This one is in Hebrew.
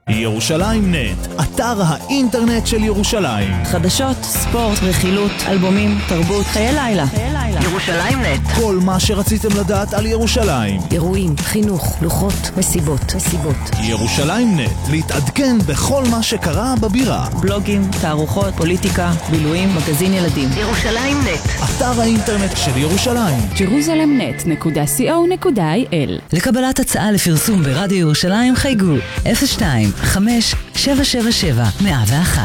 ירושלים נט, אתר האינטרנט של ירושלים. חדשות, ספורט, רכילות, אלבומים, תרבות, חיי לילה. ירושלים נט. כל מה שרציתם לדעת על ירושלים. אירועים, חינוך, לוחות, מסיבות. ירושלים נט, להתעדכן בכל מה שקרה בבירה. בלוגים, תערוכות, פוליטיקה, בילויים, מגזין ילדים. ירושלים נט. אתר האינטרנט של ירושלים. jerusalemnet.co.il. לקבלת הצעה לפרסום ברדיו ירושלים חייגו 02-5-777-101.